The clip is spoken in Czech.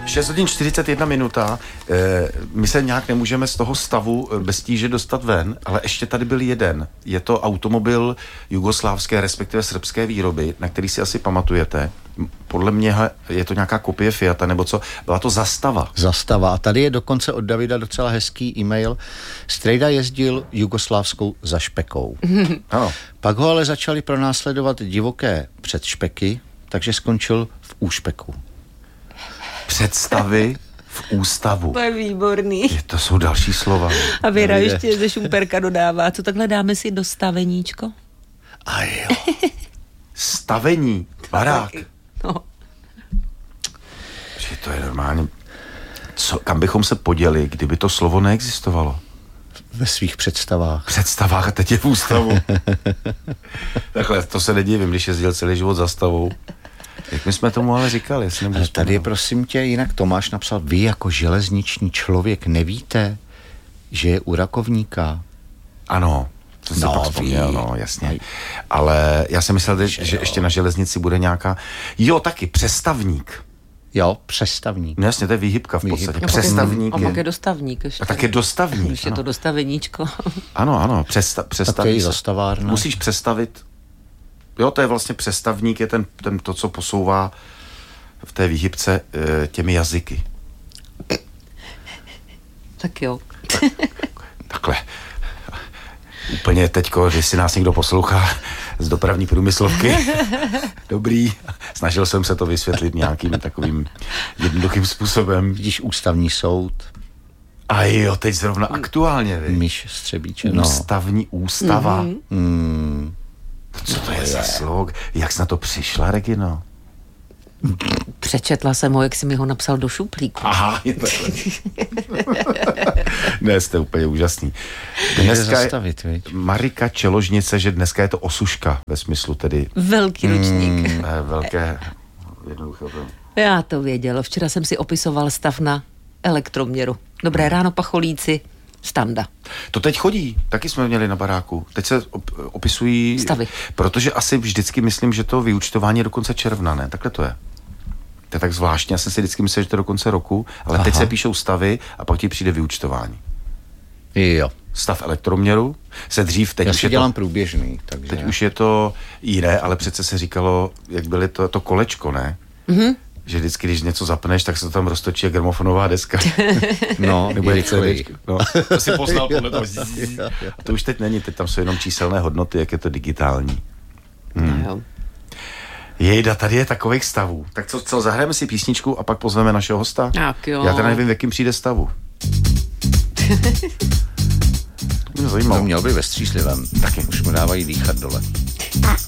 6 hodin 41 minuta. My se nějak nemůžeme z toho stavu bez tíže dostat ven, ale ještě tady byl jeden. Je to automobil jugoslávské, respektive srbské výroby, na který si asi pamatujete. Podle mě je to nějaká kopie Fiata, nebo co? Byla to Zastava. Zastava. A tady je dokonce od Davida docela hezký e-mail. Strejda jezdil jugoslávskou za špekou. Ano. Pak ho ale začali pronásledovat divoké předšpeky, takže skončil v úšpeku. Představy v ústavu. To je výborný. To jsou další slova. A Věra ještě ze Šumperka dodává, co takhle dáme si do staveníčko? A jo. Stavení, barák. No. Že to je normálně. Kam bychom se poděli, kdyby to slovo neexistovalo? Ve svých představách. Představách a teď je v ústavu. Takhle, to se nedivím, když jezdil celý život zastavou. Jak my jsme tomu ale říkali? Ale tady je, prosím tě, jinak Tomáš napsal, vy jako železniční člověk nevíte, že je u Rakovníka? Ano, to se pak vzpomněl, no, jasně. Ale já jsem myslel, že ještě na železnici bude nějaká... Jo, taky, přestavník. Jo, přestavník. No jasně, to je výhybka v podstatě. No, přestavník. A pak je dostavník ještě. A tak je dostavník. Když je to dostaveníčko. Ano, přestavník. Tak to je zastavárna. Musíš přestavit. Jo, to je vlastně přestavník, je ten to, co posouvá v té výhybce těmi jazyky. Tak jo. Takhle. Úplně teďko, když si nás někdo poslouchá z dopravní průmyslovky. Dobrý. Snažil jsem se to vysvětlit nějakým takovým jednoduchým způsobem. Vidíš, ústavní soud. A jo, teď zrovna aktuálně, víš. Myš Střebíče, Ústavní ústava. Mm. Co to je za slovo? Jak jsi na to přišla, Regino? Přečetla jsem ho, jak jsi mi ho napsal do šuplíku. Aha, je takhle. Ne, jste úplně úžasný. Dneska je Marika Čeložnice, že dneska je to osuška, ve smyslu tedy... Velký ručník. Velké, jednoduché. Já to věděla. Včera jsem si opisoval stav na elektroměru. Dobré ráno, pacholíci. Standa. To teď chodí, taky jsme měli na baráku. Teď se opisují... Stavy. Protože asi vždycky myslím, že to vyúčtování je do konce června, ne? Takhle to je. To je tak zvláštně, já jsem si vždycky myslel, že to je do konce roku, ale teď se píšou stavy a pak ti přijde vyúčtování. Jo. Stav elektroměru se dřív... Teď já už si dělám průběžný. Takže... Teď už je to jiné, ale přece se říkalo, jak byly to kolečko, ne? Mhm. Že vždycky, když něco zapneš, tak se to tam roztočí jak gramofonová deska. No, nebo je CD. No, to si poznal podle toho. A to už teď není, teď tam jsou jenom číselné hodnoty, jak je to digitální. Jo. Jejda, tady je takových stavů. Tak co, zahrajeme si písničku a pak pozveme našeho hosta? Tak jo. Já teda nevím, v jakým přijde stavu. To mě zajímalo. To měl by ve střízlivém. Taky. Už mu dávají dýchat dole.